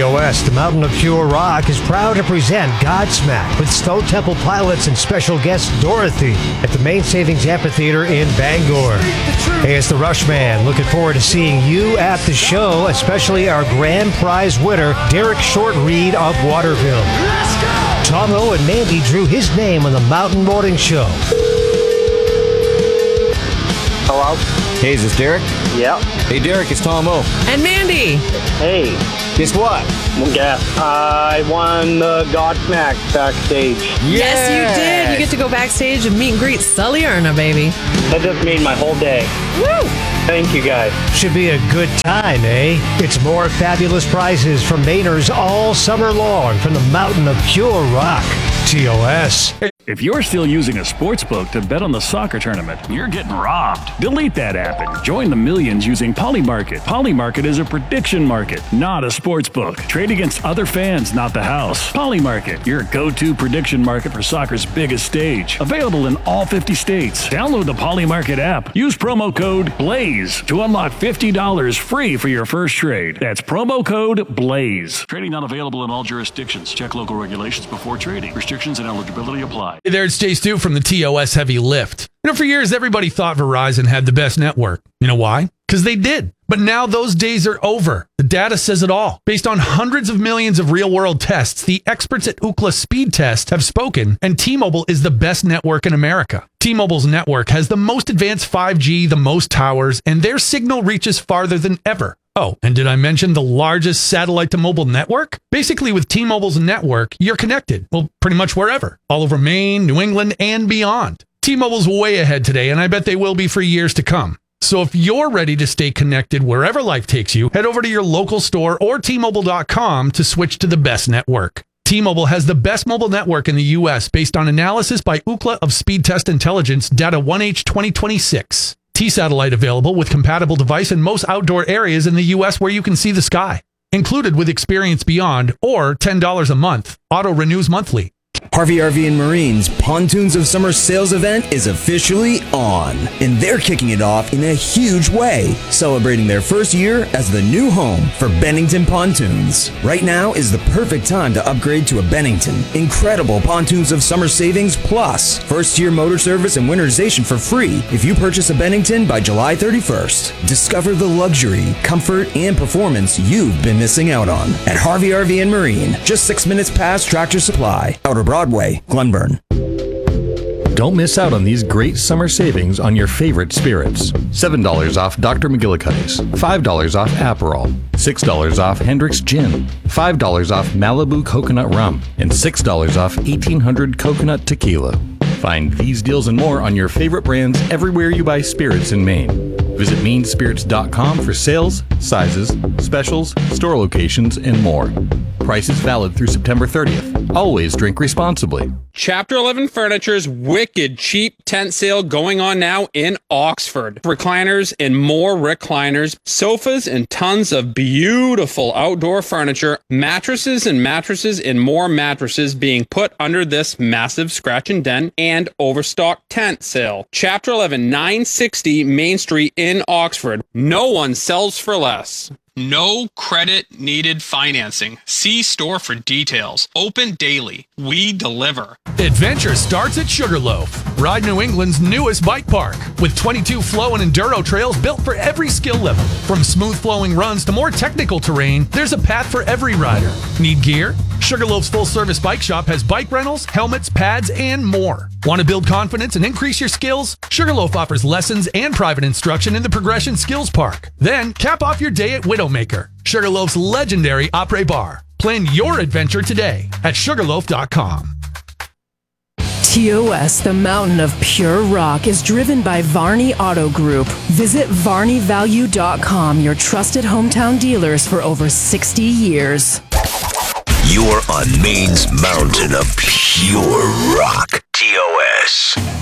TOS, the Mountain of Pure Rock, is proud to present Godsmack with Stone Temple Pilots and special guest Dorothy at the Main Savings Amphitheater in Bangor. Hey, it's the Rushman. Looking forward to seeing you at the show, especially our grand prize winner, Derek Short-Reed of Waterville. Tom O and Mandy drew his name on the Mountain Morning Show. Hello? Hey, is this Derek? Yeah. Hey, Derek, it's Tom O. And Mandy. Hey. Guess what? Yeah. I won the Godsmack backstage. Yes, you did. You get to go backstage and meet and greet Sully Erna, baby. That just made my whole day. Woo! Thank you, guys. Should be a good time, eh? It's more fabulous prizes from Mainers all summer long from the Mountain of Pure Rock. TOS. If you're still using a sportsbook to bet on the soccer tournament, you're getting robbed. Delete that app and join the millions using Polymarket. Polymarket is a prediction market, not a sportsbook. Trade against other fans, not the house. Polymarket, your go-to prediction market for soccer's biggest stage. Available in all 50 states. Download the Polymarket app. Use promo code BLAZE to unlock $50 free for your first trade. That's promo code BLAZE. Trading not available in all jurisdictions. Check local regulations before trading. Restrictions and eligibility apply. Hey there, it's Jay Stu from the TOS Heavy Lift. For years, everybody thought Verizon had the best network. You know why? Because they did. But now those days are over. The data says it all. Based on hundreds of millions of real-world tests, the experts at Ookla Speed Test have spoken, and T-Mobile is the best network in America. T-Mobile's network has the most advanced 5G, the most towers, and their signal reaches farther than ever. Oh, and did I mention the largest satellite-to-mobile network? Basically, with T-Mobile's network, you're connected, well, pretty much wherever, all over Maine, New England, and beyond. T-Mobile's way ahead today, and I bet they will be for years to come. So if you're ready to stay connected wherever life takes you, head over to your local store or T-Mobile.com to switch to the best network. T-Mobile has the best mobile network in the U.S. based on analysis by Ookla of Speed Test Intelligence, data 1H 2026. T-Satellite available with compatible device in most outdoor areas in the U.S. where you can see the sky. Included with Experience Beyond or $10 a month. Auto renews monthly. Harvey RV and Marine's Pontoons of Summer sales event is officially on, and they're kicking it off in a huge way, celebrating their first year as the new home for Bennington Pontoons. Right now is the perfect time to upgrade to a Bennington. Incredible Pontoons of Summer savings plus first-year motor service and winterization for free if you purchase a Bennington by July 31st. Discover the luxury, comfort, and performance you've been missing out on at Harvey RV and Marine, just 6 minutes past Tractor Supply, Outer Broadway, Glenburn. Don't miss out on these great summer savings on your favorite spirits. $7 off Dr. McGillicuddy's, $5 off Aperol, $6 off Hendrick's Gin, $5 off Malibu Coconut Rum, and $6 off 1800 Coconut Tequila. Find these deals and more on your favorite brands everywhere you buy spirits in Maine. Visit mainspirits.com for sales, sizes, specials, store locations, and more. Prices valid through September 30th. Always drink responsibly. Chapter 11 Furniture's wicked cheap tent sale going on now in Oxford. Recliners and more recliners, sofas and tons of beautiful outdoor furniture, mattresses and more mattresses being put under this massive scratch and dent and overstock tent sale. Chapter 11, 960 Main Street in Oxford. No one sells for less. No credit needed financing. See store for details. Open daily. We deliver. Adventure starts at Sugarloaf. Ride New England's newest bike park with 22 flow and enduro trails built for every skill level. From smooth flowing runs to more technical terrain, there's a path for every rider. Need gear? Sugarloaf's full-service bike shop has bike rentals, helmets, pads, and more. Want to build confidence and increase your skills? Sugarloaf offers lessons and private instruction in the Progression Skills Park. Then cap off your day at Widowmaker, Sugarloaf's legendary après bar. Plan your adventure today at sugarloaf.com. TOS, the Mountain of Pure Rock, is driven by Varney Auto Group. Visit VarneyValue.com, your trusted hometown dealers for over 60 years. You're on Maine's Mountain of Pure Rock. TOS.